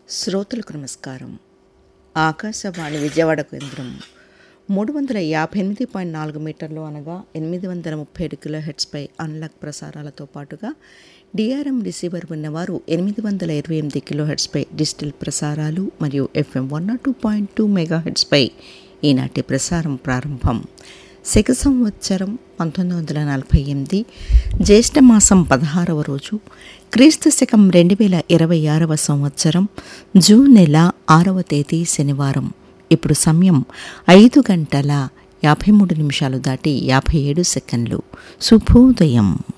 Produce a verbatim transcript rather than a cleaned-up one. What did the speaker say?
శ్రోతలకు నమస్కారం. ఆకాశవాణి విజయవాడ కేంద్రం మూడు వందల యాభై ఎనిమిది పాయింట్ నాలుగు మీటర్లు అనగా ఎనిమిది వందల ముప్పై ఏడు కిలో హెర్ట్జ్పై అన్లాక్ ప్రసారాలతో పాటుగా డిఆర్ఎం రిసీవర్ ఉన్నవారు ఎనిమిది వందల ఇరవై ఎనిమిది కిలో హెర్ట్జ్పై డిజిటల్ ప్రసారాలు మరియు FM one not two point two mega హెర్ట్జ్పై ఈనాటి ప్రసారం ప్రారంభం. శక సంవత్సరం పంతొమ్మిది వందల నలభై ఎనిమిది జ్యేష్ఠమాసం పదహారవ రోజు, క్రీస్తు శకం రెండు వేల ఇరవై ఆరవ సంవత్సరం జూన్ నెల ఆరవ తేదీ శనివారం. ఇప్పుడు సమయం ఐదు గంటల యాభై మూడు నిమిషాలు దాటి యాభై ఏడు సెకండ్లు. శుభోదయం.